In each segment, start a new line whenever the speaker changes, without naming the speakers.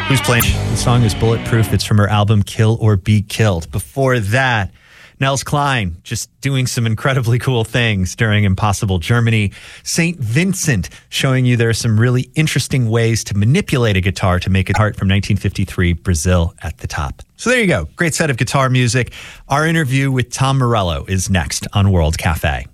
Who's playing? The song is Bulletproof. It's from her album Kill or Be Killed. Before that, Nels Cline just doing some incredibly cool things during Impossible Germany. St. Vincent showing you there are some really interesting ways to manipulate a guitar to make it heart from 1953, Brazil at the top. So there you go. Great set of guitar music. Our interview with Tom Morello is next on World Cafe.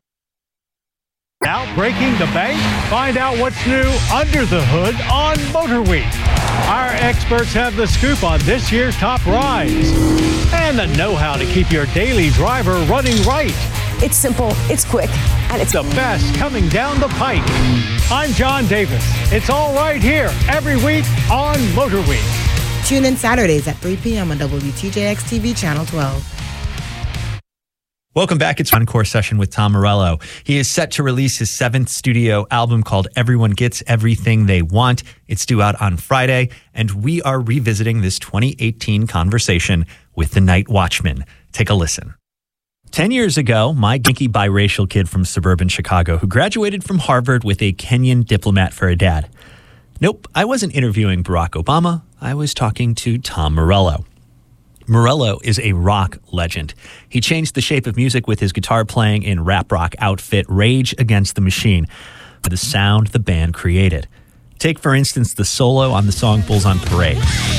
Now breaking the bank, find out what's new under the hood on Motor Week. Our experts have the scoop on this year's top rides and the know-how to keep your daily driver running right.
It's simple, it's quick, and it's
the best coming down the pike. I'm John Davis. It's all right here every week on Motor Week.
Tune in Saturdays at 3 p.m. on WTJX TV Channel 12.
Welcome back. It's an encore session with Tom Morello. He is set to release his 7th studio album called Everyone Gets Everything They Want. It's due out on Friday, and we are revisiting this 2018 conversation with the Night Watchman. Take a listen. 10 years ago, my ginky biracial kid from suburban Chicago who graduated from Harvard with a Kenyan diplomat for a dad. Nope, I wasn't interviewing Barack Obama. I was talking to Tom Morello. Morello is a rock legend. He changed the shape of music with his guitar playing in rap rock outfit Rage Against the Machine, for the sound the band created. Take, for instance, the solo on the song Bulls on Parade.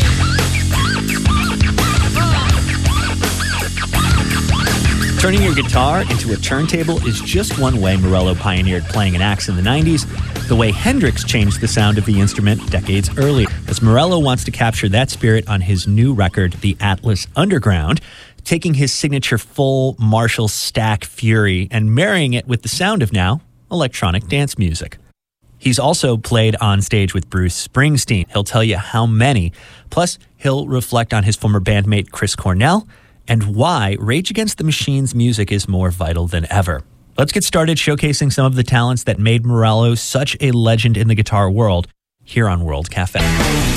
Turning your guitar into a turntable is just one way Morello pioneered playing an axe in the 90s, the way Hendrix changed the sound of the instrument decades earlier. As Morello wants to capture that spirit on his new record, The Atlas Underground, taking his signature full Marshall stack Fury and marrying it with the sound of now electronic dance music. He's also played on stage with Bruce Springsteen. He'll tell you how many. Plus, he'll reflect on his former bandmate Chris Cornell and why Rage Against the Machine's music is more vital than ever. Let's get started showcasing some of the talents that made Morello such a legend in the guitar world here on World Cafe.